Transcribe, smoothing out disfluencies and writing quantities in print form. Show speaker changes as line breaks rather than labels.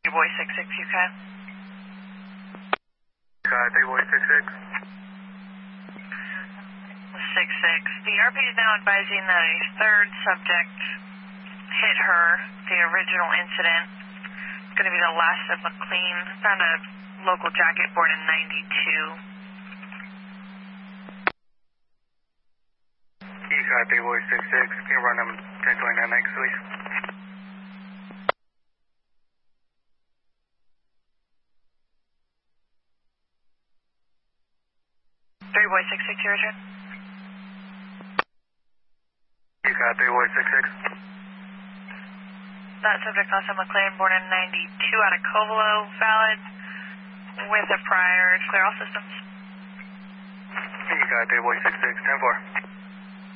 Boy 66 UK.
Boy 66.
66. The RP is now advising that a third subject hit her, the original incident. It's going to be the last of McLean. Found a local jacket born in 92.
Boy 66. Can you run them 1029 next, please?
Boy 66, your return.
Boy 66.
That subject also McLean, born in 92, out of Covelo, valid, with a prior, clear all systems.
Boy 66, 10-4.